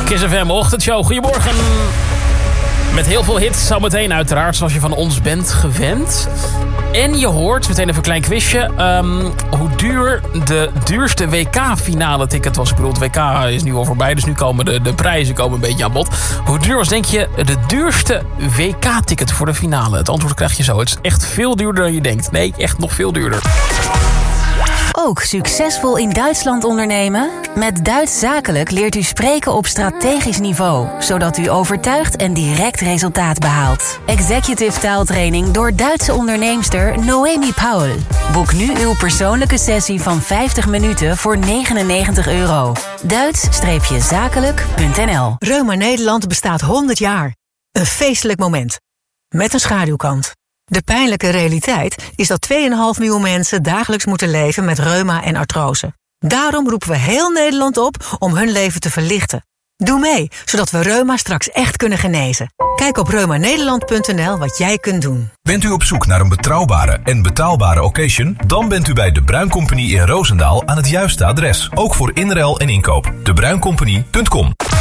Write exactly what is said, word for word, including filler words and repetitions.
Kiss F M ochtendshow, goedemorgen. Met heel veel hits, zometeen uiteraard, zoals je van ons bent gewend. En je hoort, meteen even een klein quizje, um, hoe duur de duurste W K-finale ticket was. Ik bedoel, het W K is nu al voorbij, dus nu komen de, de prijzen komen een beetje aan bod. Hoe duur was, denk je, de duurste W K-ticket voor de finale? Het antwoord krijg je zo. Het is echt veel duurder dan je denkt. Nee, echt nog veel duurder. Ook succesvol in Duitsland ondernemen? Met Duits Zakelijk leert u spreken op strategisch niveau, zodat u overtuigt en direct resultaat behaalt. Executive taaltraining door Duitse onderneemster Noemi Paul. Boek nu uw persoonlijke sessie van vijftig minuten voor negenennegentig euro. Duits Zakelijk punt n l. Reuma Nederland bestaat honderd jaar. Een feestelijk moment. Met een schaduwkant. De pijnlijke realiteit is dat twee komma vijf miljoen mensen dagelijks moeten leven met reuma en artrose. Daarom roepen we heel Nederland op om hun leven te verlichten. Doe mee, zodat we reuma straks echt kunnen genezen. Kijk op reuma nederland punt n l wat jij kunt doen. Bent u op zoek naar een betrouwbare en betaalbare occasion? Dan bent u bij De Bruin Company in Roosendaal aan het juiste adres. Ook voor inruil en inkoop. de bruin company punt com.